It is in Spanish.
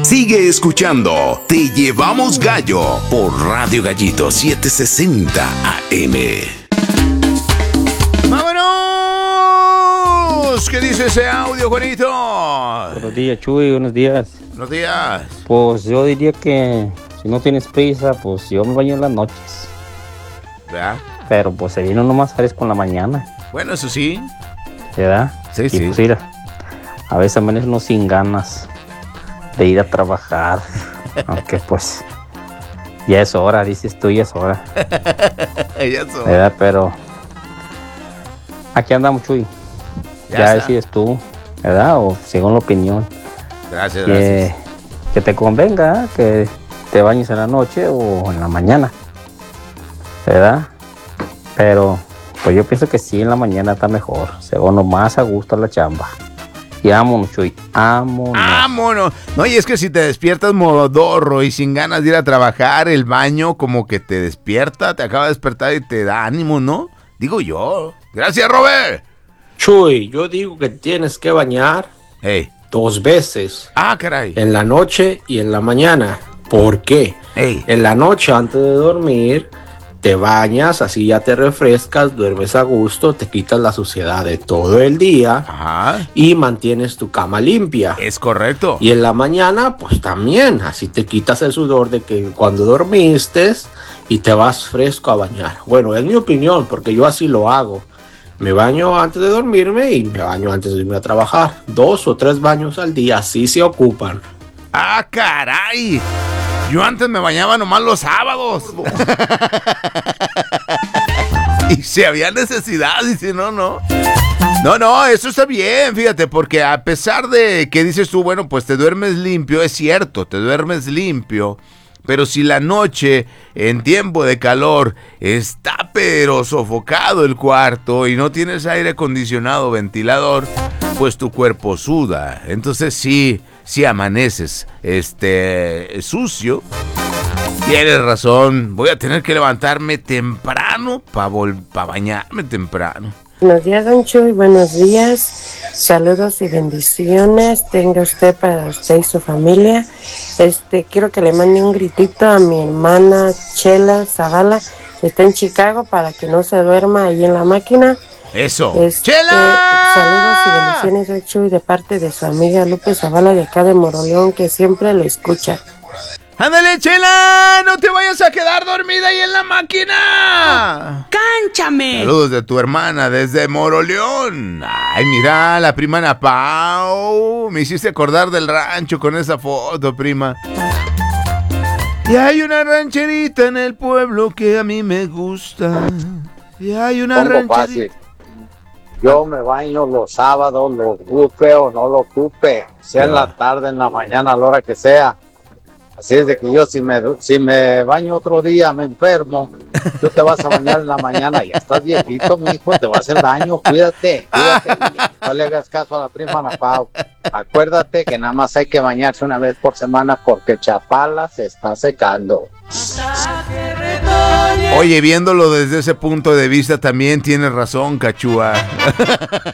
Sigue escuchando Te Llevamos Gallo por Radio Gallito 760 AM. ¡Vámonos! ¿Qué dice ese audio, Juanito? Buenos días, Chuy, buenos días. Buenos días. Pues yo diría que si no tienes prisa, pues yo me baño en las noches. ¿Verdad? Pero pues se vino nomás fresco en la mañana. Bueno, eso sí. ¿Verdad? Sí, y sí. Pues mira, a veces amanece uno sin ganas de ir a trabajar. Aunque pues ya es hora, dices tú, ya es hora. Ya es hora. ¿Verdad? Pero aquí andamos, Chuy. Ya decides tú, ¿verdad? O según la opinión. Gracias, gracias. Que te convenga, que te bañes en la noche o en la mañana, ¿verdad? Pero pues yo pienso que sí, en la mañana está mejor, según lo más a gusto la chamba. Y vámonos, Chuy, vámonos. ¡Vámonos! No, y es que si te despiertas modorro y sin ganas de ir a trabajar, el baño como que te despierta, te acaba de despertar y te da ánimo, ¿no? Digo yo. Gracias, Robert. Chuy, yo digo que tienes que bañar 2 veces. Ah, caray. En la noche y en la mañana. ¿Por qué? En la noche, antes de dormir, te bañas, así ya te refrescas, duermes a gusto, te quitas la suciedad de todo el día. Ajá. Y mantienes tu cama limpia. Es correcto. Y en la mañana, pues también, así te quitas el sudor de que cuando dormiste y te vas fresco a bañar. Bueno, es mi opinión, porque yo así lo hago. Me baño antes de dormirme y me baño antes de irme a trabajar. 2 o 3 baños al día, así se ocupan. ¡Ah, caray! Yo antes me bañaba nomás los sábados. Y si había necesidad, y si no, no. No, eso está bien, fíjate, porque a pesar de que dices tú, bueno, pues te duermes limpio, es cierto, te duermes limpio. Pero si la noche, en tiempo de calor, está pero sofocado el cuarto y no tienes aire acondicionado, ventilador, pues tu cuerpo suda. Entonces sí amaneces sucio. Tienes razón, voy a tener que levantarme temprano para bañarme temprano. Buenos días, Don Chuy, buenos días, saludos y bendiciones tenga usted para usted y su familia. Quiero que le mande un gritito a mi hermana Chela Zavala, que está en Chicago, para que no se duerma ahí en la máquina. Eso. ¡Chela! Saludos y bendiciones, Don Chuy, de parte de su amiga Lupe Zavala de acá de Moroleón, que siempre lo escucha. ¡Ándale, Chela! ¡No te vayas a quedar dormida ahí en la máquina! ¡Cánchame! Saludos de tu hermana desde Moroleón. Ay, mira, la prima Ana Pau. Me hiciste acordar del rancho con esa foto, prima. Y hay una rancherita en el pueblo que a mí me gusta. Y hay una rancherita. Fácil. Yo me baño los sábados, lo ocupe o no lo ocupe. Sea en la tarde, en la mañana, a la hora que sea. Así es de que yo si me baño otro día me enfermo, tú te vas a bañar en la mañana, ya estás viejito, mijo, te va a hacer daño, cuídate, no le hagas caso a la prima Ana Pau. Acuérdate que nada más hay que bañarse una vez por semana porque Chapala se está secando. Oye, viéndolo desde ese punto de vista también tienes razón, Cachúa.